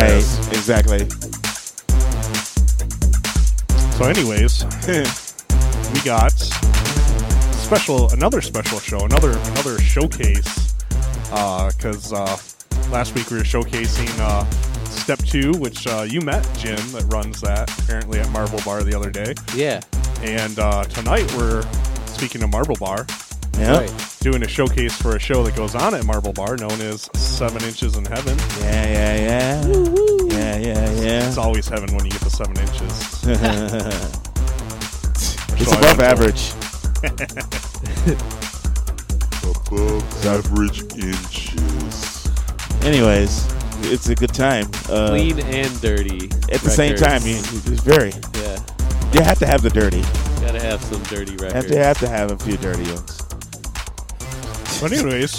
Right, exactly. So anyways, we got another special show, another showcase, because last week we were showcasing Step 2, which you met Jim that runs that apparently at Marble Bar the other day. Yeah. And tonight we're, speaking of Marble Bar, Yeah. doing a showcase for a show that goes on at Marble Bar known as 7 Inches in Heaven. Yeah. It's always heaven when you get to 7 inches. It's So above average. Above average inches. Anyways, it's a good time. Clean and dirty. At the same time, it's very. Yeah. You have to have the dirty. Gotta have some dirty records. You have to have a few dirty ones. But anyways,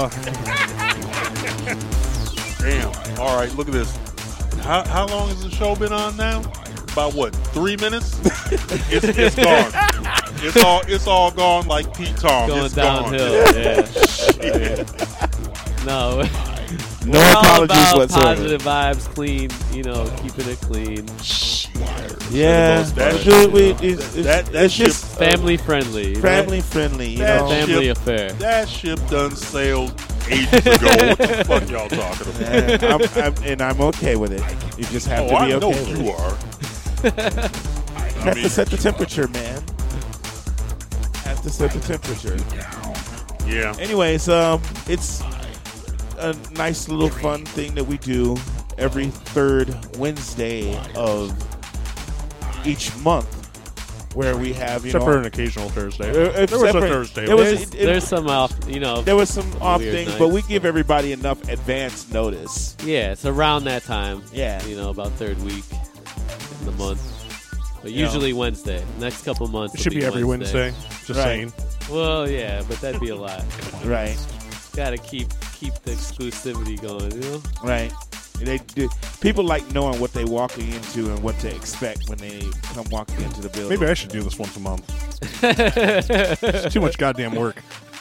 Damn. All right, look at this. How long has the show been on now? About what? 3 minutes? It's gone. It's all gone like Pete Tong. Going it's downhill. Gone. Yeah. No. No We're all apologies about whatsoever. positive vibes, clean. Keeping it clean. Yeah, That dude, it's ship, just Family friendly. family friendly. You That know? Family ship- affair. that ship done sailed ages ago. What the fuck y'all talking about? And I'm okay with it. You just have to I be know okay with you it. are. You have to set the temperature, man. Have to set the temperature. Yeah. Anyways, it's a nice little fun thing that we do every third Wednesday of each month, where we have except for an occasional Thursday. There There was a Thursday. There's some off, there was some off weird things, nights. but we give everybody enough advance notice. Yeah, it's around that time. Yeah. About third week in the month. But Yeah. usually Wednesday. Next couple months. It should will be every Wednesday. Just Right. saying. Well, yeah, but that'd be a lot. Right, Gotta keep the exclusivity going, right. They do. People like knowing what they're walking into and what to expect when they come walking into the building. Maybe I should do this once a month. It's too much goddamn work.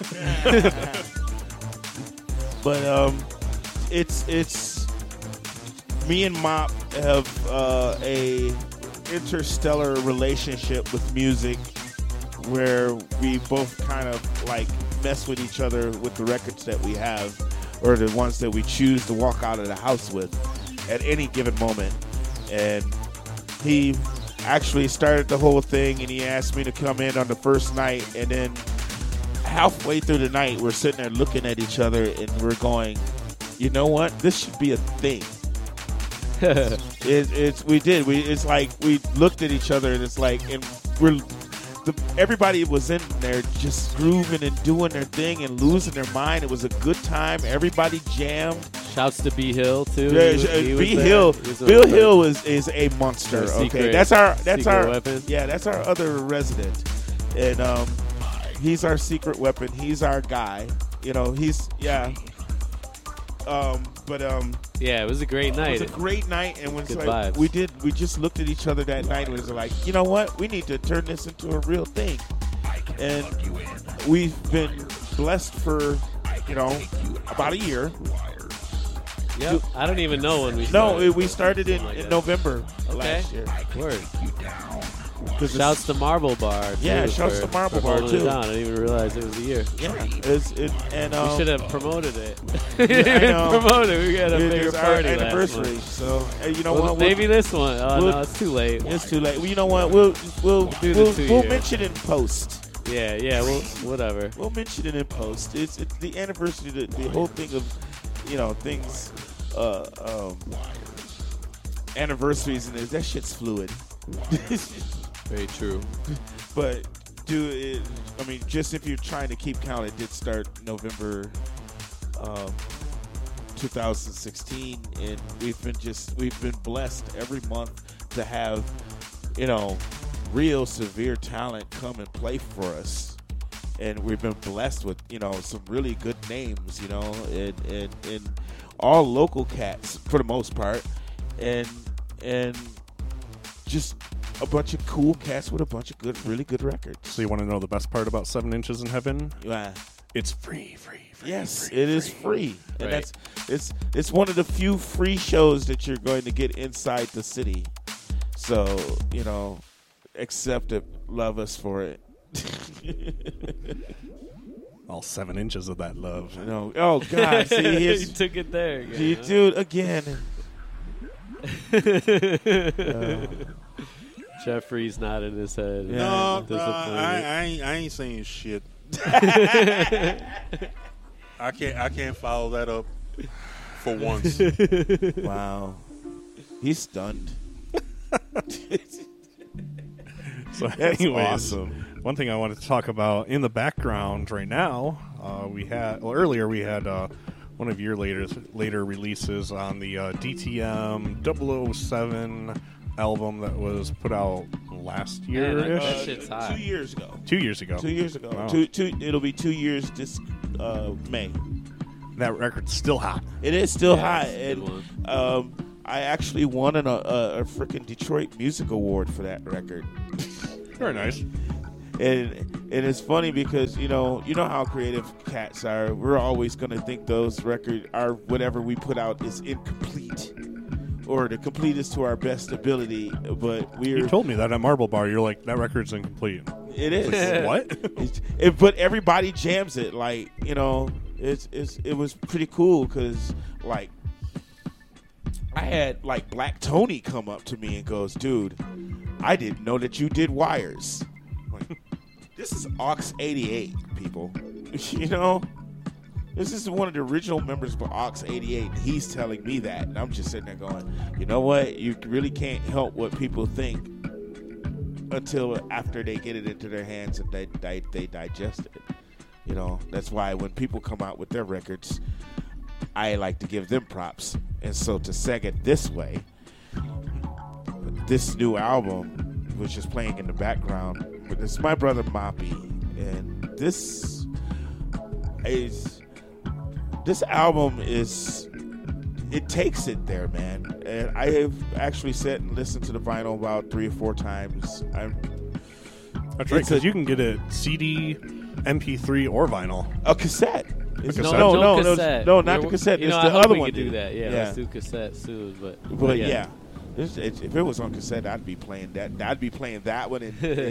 But it's me and Mop have a interstellar relationship with music, where we both kind of like mess with each other with the records that we have, or the ones that we choose to walk out of the house with at any given moment. And he actually started the whole thing, and he asked me to come in on the first night, and then halfway through the night, we're sitting there looking at each other, and we're going, you know what? This should be a thing. It's like we looked at each other, and it's like, and everybody was in there just grooving and doing their thing and losing their mind. It was a good time. Everybody jammed. Shouts to B Hill too. Bill Hill is a monster. Our Okay, secret- that's our weapon. Yeah, that's our other resident, and he's our secret weapon. He's our guy. He's Yeah, it was a great night. It was a great night, and when it's Good like vibes. we just looked at each other that night and was like, you know what? We need to turn this into a real thing. And we've been blessed for, about a year. Yep. I don't even know when we No, started. we started in November last year. Word. 'Cause Shouts to Marble Bar. Too, Yeah, shouts to Marble for Bar, holding it too. down. I didn't even realize it was a year. Yeah, We should have promoted it. I know. Promoted. We got a It bigger is our party anniversary. last So you know month. Well, what? maybe this one. Oh we'll- no, it's too late. It's too late. Well, you know what? We'll do the 2 year. mention it in post. Yeah. Well, whatever. We'll mention it in post. It's the anniversary. The whole thing of things. Anniversaries and that shit's fluid. Very true. But just if you're trying to keep count, it did start November 2016, and we've been blessed every month to have real severe talent come and play for us, and we've been blessed with some really good names, and all local cats for the most part, and just a bunch of cool cats with a bunch of really good records. So you want to know the best part about 7 Inches in Heaven? Yeah. It's free. Yes, it is free, and Right. it's one of the few free shows that you're going to get inside the city. So accept it, love us for it. All 7 inches of that love. No, oh God, see, You here's, took it there again. you huh? dude again. Jeffrey's nodding his head. Yeah. No, Disappointed. I ain't saying shit. I can't follow that up for once. Wow, he's stunned. So That's anyways, awesome. one thing I wanted to talk about in the background right now, earlier we had one of your later releases on the DTM 007 album that was put out last Man, that year-ish. shit's hot. 2 years ago. 2 years ago. 2 years ago. Wow. It'll be 2 years this May. That record's still hot. It is still Yeah, hot, it's a good and I actually won a freaking Detroit Music Award for that record. Very nice. And it's funny because you know how creative cats are. We're always going to think those records are whatever we put out is incomplete, or the complete is to our best ability. But You told me that at Marble Bar. You're like, that record's incomplete. it is. What? But everybody jams it. Like it was pretty cool because like I had like Black Tony come up to me and goes, "Dude, I didn't know that you did wires." Like, this is Aux 88, people. This is one of the original members of Aux 88. And he's telling me that, and I'm just sitting there going, "You know what? You really can't help what people think until after they get it into their hands and they digest it." That's why when people come out with their records, I like to give them props. And so to seg it this way, this new album was just playing in the background. But it's my brother Moppy, and this album it takes it there, man. And I have actually sat and listened to the vinyl about 3 or 4 times. That's right, It's because a- you can get it CD, MP3, or vinyl. A cassette. It's- cassette? No, cassette. no, not the cassette. You It's know, the I hope other we one. could do dude. that. Yeah, let's do cassette soon. But yeah, if it was on cassette, I'd be playing that. I'd be playing that one and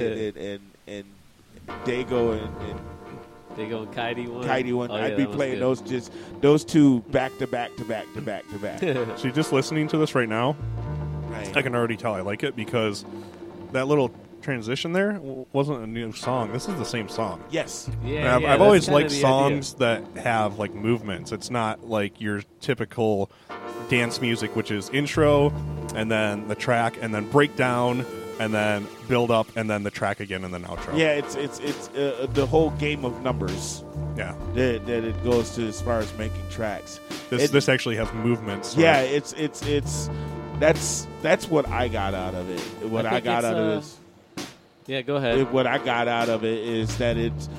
Dago and They go Kaidi one. Kaidi one. Oh, yeah, I'd be that one's playing good. those two back to back to back to back to back. So just listening to this right now, Right. I can already tell I like it because that little transition there wasn't a new song. This is the same song. Yes. Yeah, I've yeah, always that's kinda liked the songs that have like movements. It's not like your typical dance music, which is intro and then the track and then breakdown and then build up and then the track again and then outro. Yeah, it's the whole game of numbers Yeah. that it goes to as far as making tracks. This actually has movements. Yeah, right? that's what I got out of it. What I think got it's, out of it is. Yeah, go ahead. What I got out of it is that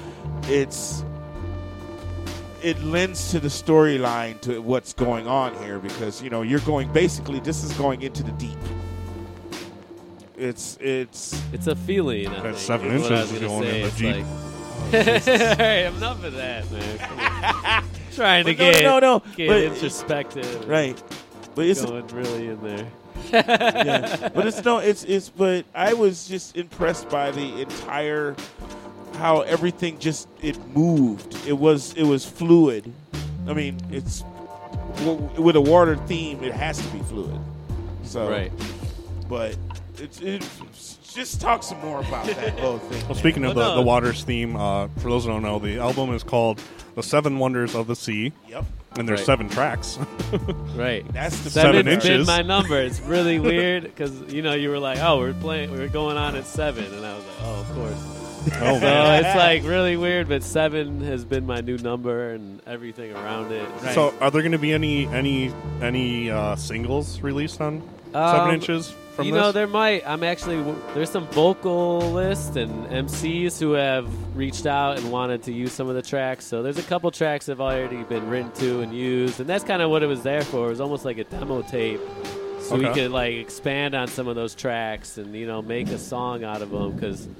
it lends to the storyline to what's going on here because you're going basically this is going into the deep. It's It's a feeling. I That's think, 7 is what I inches was gonna going say. in the It's Jeep. like, all right, enough of that, man. Come on. Trying to But get but- introspective. right, but it's Going really in there. yeah. But I was just impressed by the entire how everything just it moved. It was fluid. I mean, it's with a water theme, it has to be fluid. So Right. but it just talk some more about that whole thing. Well, man. speaking of Well, the no. Waters theme, for those who don't know, the album is called The 7 Wonders of the Sea, Yep, and there's Right. 7 tracks. Right. that's the 7 Seven's been inches. my number. It's really weird because you were like, oh, we're going on at 7, and I was like, oh, of course. Oh, So man. it's like really weird, but 7 has been my new number and everything around it. Right. So, are there going to be any singles released on 7 inches from this? there might. There's some vocalists and MCs who have reached out and wanted to use some of the tracks. So there's a couple tracks that have already been written to and used, and that's kind of what it was there for. It was almost like a demo tape, so we Okay. could like expand on some of those tracks and make a song out of them because.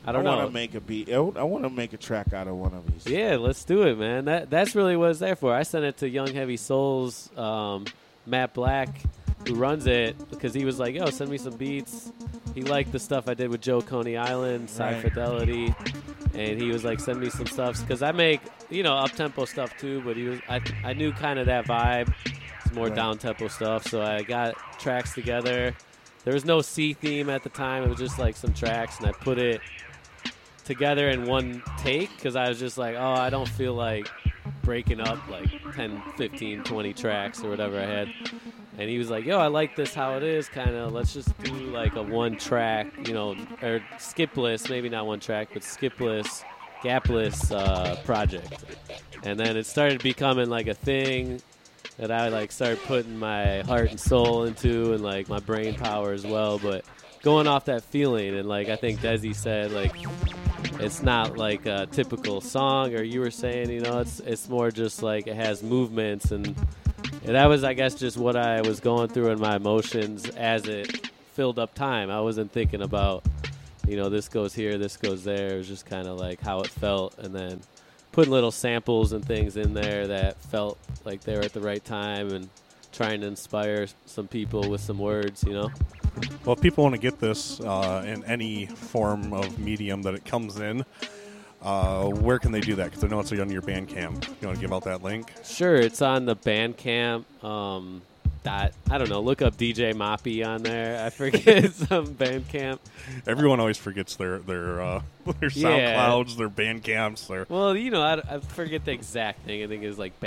I don't want know. to make a beat. I want to make a track out of one of these. Yeah, let's do it, man. That's really what it's there for. I sent it to Young Heavy Souls, Matt Black, who runs it, because he was like, yo, send me some beats. He liked the stuff I did with Joe Coney Island, Sci Right. Fidelity, and he was like, send me some stuff, because I make, up-tempo stuff too, but I knew kind of that vibe. It's more Right. down-tempo stuff, so I got tracks together. There was no C theme at the time. It was just like some tracks, and I put it together in one take because I was just like, oh, I don't feel like breaking up like 10, 15, 20 tracks or whatever I had. And he was like, yo, I like this how it is, kind of. Let's just do like a one track, or skipless, maybe not one track, but skipless, gapless project. And then it started becoming like a thing that I like started putting my heart and soul into, and like my brain power as well. But going off that feeling, and like I think Desi said, like it's not like a typical song, or you were saying, it's more just like it has movements, and that was, I guess, just what I was going through in my emotions as it filled up time. I wasn't thinking about, this goes here, this goes there. It was just kind of like how it felt, and then putting little samples and things in there that felt like they were at the right time, and trying to inspire some people with some words, Well, if people want to get this in any form of medium that it comes in, where can they do that? Because I know it's on your Bandcamp. You want to give out that link? Sure, it's on the Bandcamp. I don't know. Look up DJ Moppy on there. I forget some Bandcamp. Everyone always forgets their SoundClouds, their Bandcamps. Well, I forget the exact thing. I think it's like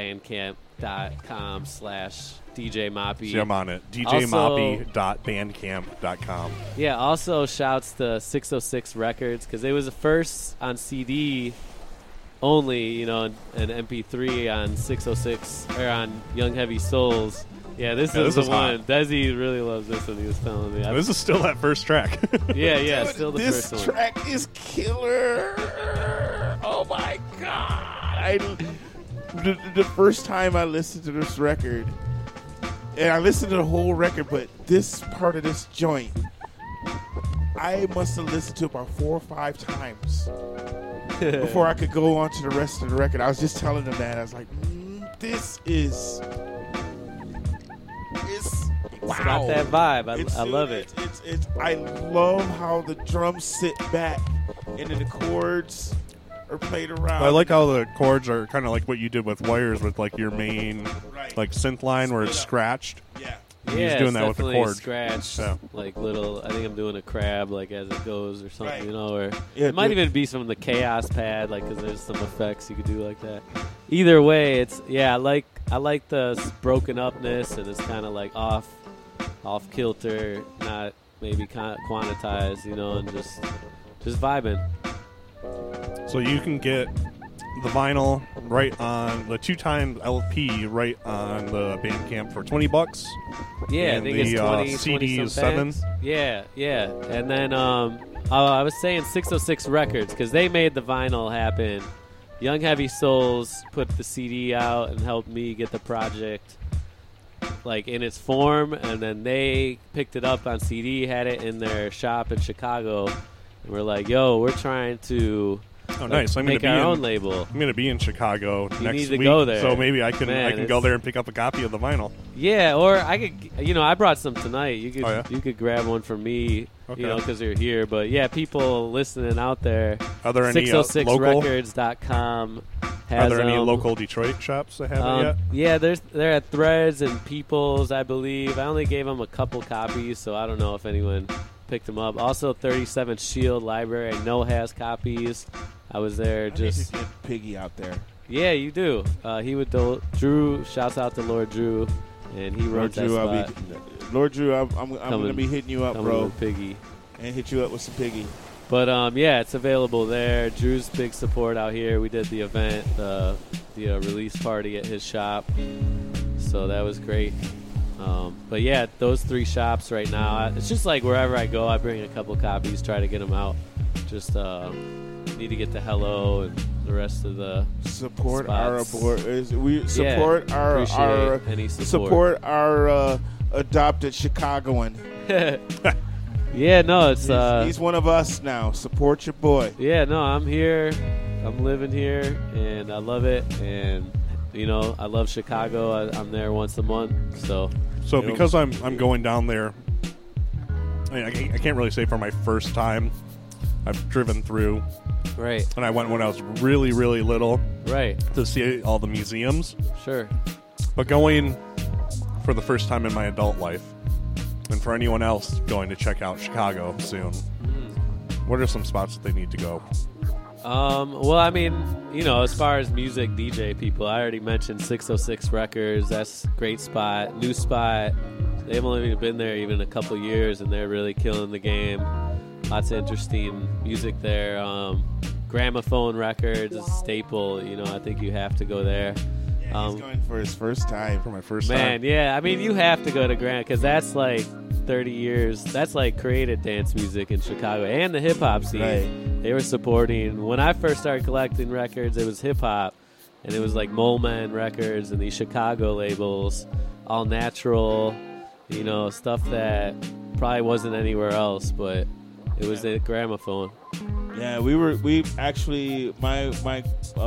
bandcamp.com/DJ Moppy. See, I'm on it. Also- djmoppy.bandcamp.com. Yeah, also shouts to 606 Records, because it was the first on CD only, an MP3 on 606, or on Young Heavy Souls. Yeah, this is the one. hot. Desi really loves this one, he was telling me. This is still that first track. Yeah, still the This first one. track is killer. Oh my god! The first time I listened to this record, and I listened to the whole record, but this part of this joint, I must have listened to about 4 or 5 times before I could go on to the rest of the record. I was just telling them that. I was like, this is... It's got that vibe. I love it. I love how the drums sit back and then the chords are played around. I like how the chords are kind of like what you did with Wires, with like your main Right. like synth line where it's Split up. scratched. Yeah. He's Yeah, doing it's that with the definitely chords. scratched, Yeah. like little. I think I'm doing a crab, like as it goes or something, Right. or Yeah, it might the- even be some of the chaos pad, like because there's some effects you could do like that. Either way, it's I like the broken upness, and it's kind of like off kilter, not maybe kind of quantized, and just vibing. So you can get the vinyl right on the 2x LP right on the Bandcamp for $20. Yeah, I And think it's the, 20, CD 20 is some $7. bands. Yeah. And then I was saying 606 Records, because they made the vinyl happen. Young Heavy Souls put the CD out and helped me get the project like in its form, and then they picked it up on CD, had it in their shop in Chicago, and we're like, yo, we're trying to Oh, nice. I'm make going our to own be label. I'm going to be in Chicago You next need to week, go there. so maybe I can Man, go it's- there and pick up a copy of the vinyl. Yeah, or I could, I brought some tonight. You could, Oh, yeah? you could grab one from me, Okay. because you're here. But yeah, people listening out there, Are there any local? 606records.com has Are there any them. local Detroit shops that have it yet? Yeah, they're at Threads and People's, I believe. I only gave them a couple copies, so I don't know if anyone picked them up. Also, 37 Shield Library, I know has copies. I was there I need just... to get Piggy out there. Yeah, you do. He would do. Drew, shouts out to Lord Drew, and he Lord runs that Drew, spot. Lord Drew, I'm going to be hitting you up, Coming bro, with Piggy. and hit you up with some Piggy. But yeah, it's available there. Drew's big support out here. We did the event, the release party at his shop, so that was great. But yeah, those 3 shops right now. It's just like wherever I go, I bring a couple copies, try to get them out. Just need to get to Hello and the rest of the Support spots. we support our appreciate any support. our adopted Chicagoan. Yeah, no, it's He's one of us now. Support your boy. yeah, no, I'm here. I'm living here, and I love it. And I love Chicago. I'm there once a month. So because I'm going down there, I can't really say for my first time. I've driven through, right, and I went when I was really, really little right, to see all the museums. sure. But going for the first time in my adult life, and for anyone else going to check out Chicago soon, what are some spots that they need to go? Well, I mean, as far as music DJ people, I already mentioned 606 Records. That's a great spot. New spot. They've only been there even a couple years, and they're really killing the game. Lots of interesting music there. Gramophone Records is a staple. I think you have to go there. He's going for his first time. For my first time. Man, yeah. I mean, you have to go to Grant because that's like 30 years. That's like created dance music in Chicago and the hip hop scene. Right. They were supporting. When I first started collecting records, it was hip hop, and it was like Mole Man Records and these Chicago labels, All Natural, stuff that probably wasn't anywhere else, but it was a Gramophone. Yeah, we actually my